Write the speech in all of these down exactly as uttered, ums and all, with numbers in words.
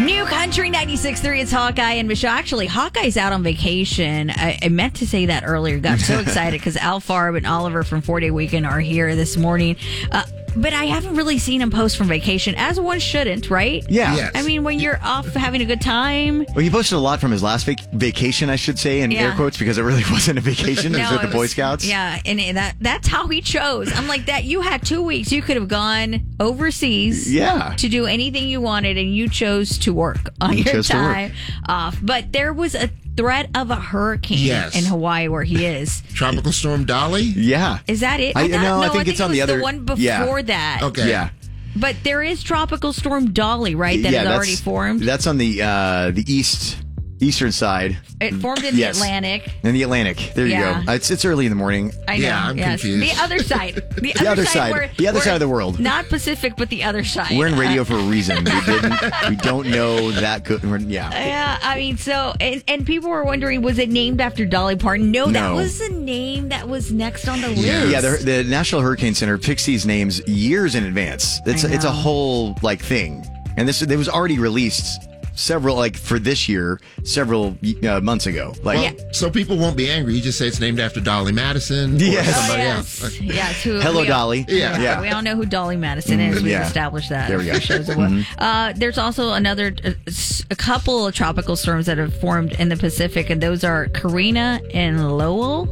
New Country ninety-six point three, it's Hawkeye and Michelle. Actually, Hawkeye's out on vacation. I, I meant to say that earlier. Got so excited because Al Farb and Oliver from Four Day Weekend are here this morning. Uh, but I haven't really seen him post from vacation, as one shouldn't, right? Yeah. Yes. I mean, when you're off having a good time. Well, he posted a lot from his last vac- vacation, I should say, in Yeah. air quotes, because it really wasn't a vacation. It was No, with the it Boy was- Scouts. Yeah, and that that's how he chose. I'm like, that. You had two weeks. You could have gone overseas Yeah. to do anything you wanted, and you chose to work on You your chose to work. time off. But there was a threat of a hurricane Yes. in Hawaii where he is. Tropical Storm Dolly? Yeah. Is that it? I- thought- no, I think it's it on was the other- the one before yeah. that. Okay. Yeah. But there is Tropical Storm Dolly, right? That yeah, has that's- already formed. That's on the uh, the east eastern side. It formed in Yes. the Atlantic. In the Atlantic. There you Yeah. go. It's it's early in the morning. I know. Yeah, I'm yes. confused. The other side. The, The other side. where- The other where- side of the world. Not Pacific, but the other side. We're in radio Uh, for a reason. We didn't. We don't know that good. we're- Yeah. Yeah, I mean, so, and, and people were wondering, was it named after Dolly Parton? No, that No. was the name that was next on the list. Yeah. Yeah, the, the National Hurricane Center picks these names years in advance. It's I it's a know. whole like thing, and this it was already released several like for this year several uh, months ago. Like Well, so people won't be angry. You just say it's named after Dolly Madison or Yes. Oh, somebody yes. else. Yes. Who, Hello, we all- Dolly. Yeah. yeah. We all know who Dolly Madison is. We've yeah. established that. There we a go. few shows ago. Uh, there's also another, uh, s- a couple of tropical storms that have formed in the Pacific, and those are Karina and Lowell.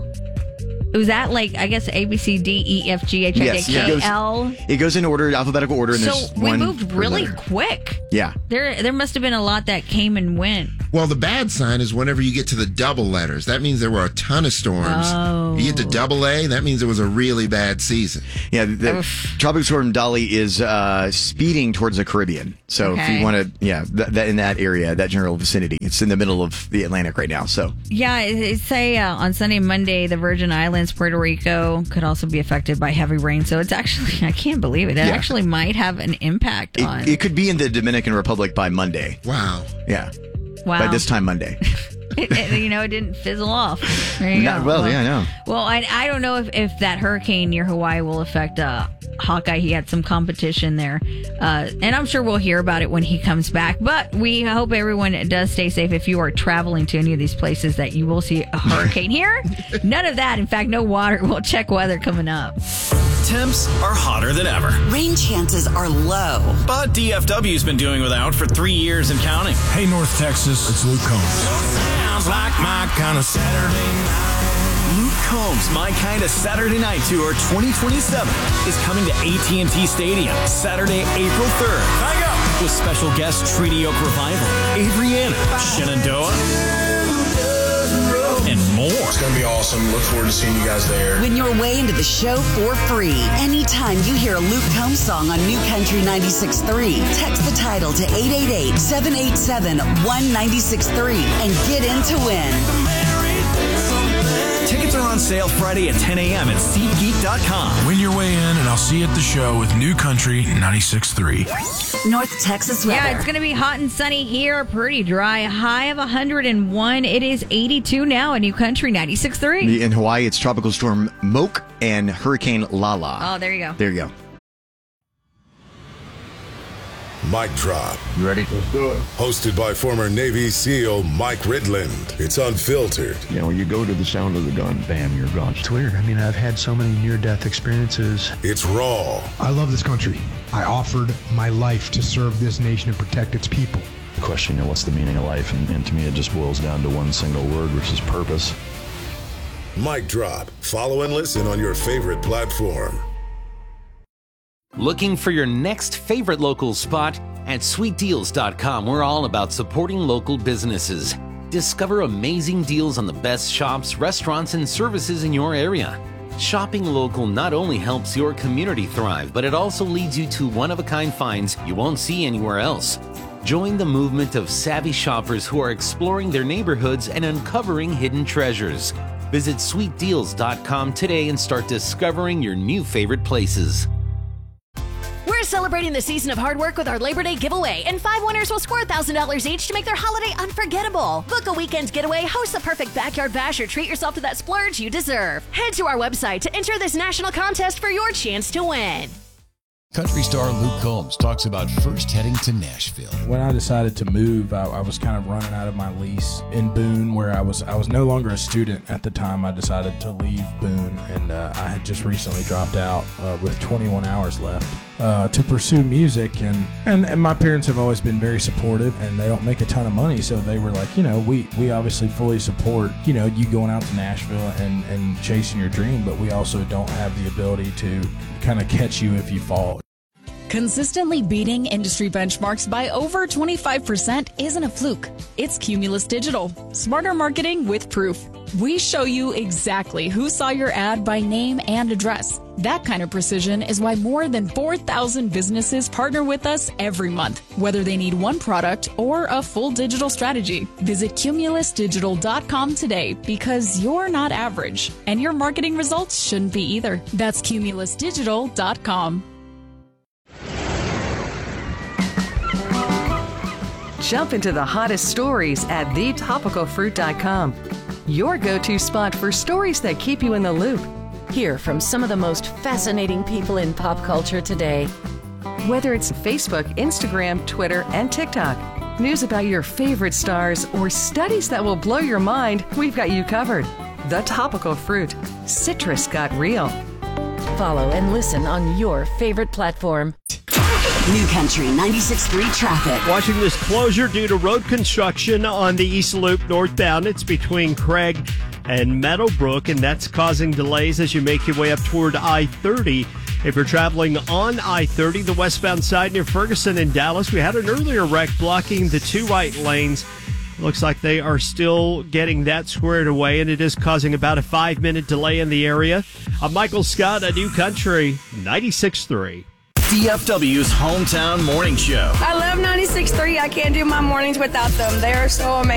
Was that like, I guess, A, B, C, D, E, F, G, H, I, J, Yes, yeah, it K, goes- L? It goes in order, alphabetical order, and So there's we one moved per really letter. quick. Yeah. There, there must have been a lot that came and went. Well, the bad sign is whenever you get to the double letters. That means there were a ton of storms. Oh. You get to double A, that means it was a really bad season. Yeah, the Oof. Tropical Storm Dolly is uh, speeding towards the Caribbean. So if Okay. you want to, yeah, th- that in that area, that general vicinity, it's in the middle of the Atlantic right now. So Yeah, it, it say uh, on Sunday, Monday, the Virgin Islands, Puerto Rico could also be affected by heavy rain. So it's actually, I can't believe it. It Yeah. actually might have an impact on. it, it could be in the Dominican Republic by Monday. Wow. Yeah, wow. by this time Monday. It, it- you know, it didn't fizzle off. There you Not- go. well, yeah, I know. Well, I, I don't know if, if that hurricane near Hawaii will affect uh, Hawkeye. He had some competition there. Uh, and I'm sure we'll hear about it when he comes back. But we hope everyone does stay safe. If you are traveling to any of these places, that you will see a hurricane here. None of that. In fact, no water. We'll check weather coming up. Temps are hotter than ever. Rain chances are low. But D F W's been doing without for three years and counting. Hey, North Texas, it's Luke Combs. Sounds like my kind of Saturday night. Luke Combs' My Kind of Saturday Night Tour twenty twenty-seven is coming to A T and T Stadium Saturday, April third. I go. With special guest Trio Revival, Adriana, Shenandoah, and more. It's going to be awesome. Look forward to seeing you guys there. Win your way into the show for free. Anytime you hear a Luke Combs song on New Country ninety-six point three, text the title to eight eight eight, seven eight seven, one nine six three and get in to win. Tickets are on sale Friday at ten a.m. at SeatGeek dot com. Win your way in, and I'll see you at the show with New Country ninety-six point three. North Texas weather. Yeah, it's going to be hot and sunny here. Pretty dry. High of one hundred one. It is eighty-two now at New Country ninety-six point three. In Hawaii, it's Tropical Storm Moke and Hurricane Lala. Oh, there you go. There you go. Mic Drop. You ready? Let's do it. Hosted by former Navy SEAL Mike Ridland. It's unfiltered. You know, you go to the sound of the gun, bam, you're gone. It's weird. I mean, I've had so many near-death experiences. It's raw. I love this country. I offered my life to serve this nation and protect its people. Question, you know, what's the meaning of life? And, and to me, it just boils down to one single word, which is purpose. Mic Drop. Follow and listen on your favorite platform. Looking for your next favorite local spot? At sweet deals dot com, we're all about supporting local businesses. Discover amazing deals on the best shops, restaurants, and services in your area. Shopping local not only helps your community thrive, but it also leads you to one-of-a-kind finds you won't see anywhere else. Join the movement of savvy shoppers who are exploring their neighborhoods and uncovering hidden treasures. Visit sweet deals dot com today and start discovering your new favorite places. We're celebrating the season of hard work with our Labor Day giveaway, and five winners will score one thousand dollars each to make their holiday unforgettable. Book a weekend getaway, host the perfect backyard bash, or treat yourself to that splurge you deserve. Head to our website to enter this national contest for your chance to win. Country star Luke Combs talks about first heading to Nashville. When I decided to move, I, I was kind of running out of my lease in Boone, where I was I was no longer a student at the time. I decided to leave Boone, and uh, I had just recently dropped out uh, with twenty-one hours left uh, to pursue music. And, and, and my parents have always been very supportive, and they don't make a ton of money, so they were like, you know, we, we obviously fully support, you know, you going out to Nashville and, and chasing your dream, but we also don't have the ability to kind of catch you if you fall. Consistently beating industry benchmarks by over twenty-five percent isn't a fluke. It's Cumulus Digital. Smarter marketing with proof. We show you exactly who saw your ad by name and address. That kind of precision is why more than four thousand businesses partner with us every month, whether they need one product or a full digital strategy. Visit cumulus digital dot com today, because you're not average, and your marketing results shouldn't be either. That's cumulus digital dot com. Jump into the hottest stories at the topical fruit dot com. Your go-to spot for stories that keep you in the loop. Hear from some of the most fascinating people in pop culture today. Whether it's Facebook, Instagram, Twitter, and TikTok, news about your favorite stars, or studies that will blow your mind, we've got you covered. The Topical Fruit. Citrus got real. Follow and listen on your favorite platform. New Country ninety-six point three traffic. Watching this closure due to road construction on the East Loop northbound. It's between Craig and Meadowbrook, and that's causing delays as you make your way up toward I thirty. If you're traveling on I thirty, the westbound side near Ferguson and Dallas, we had an earlier wreck blocking the two right lanes. Looks like they are still getting that squared away, and it is causing about a five-minute delay in the area. I'm Michael Scott, a New Country ninety-six point three. D F W's hometown morning show. I love ninety-six point three. I can't do my mornings without them. They are so amazing.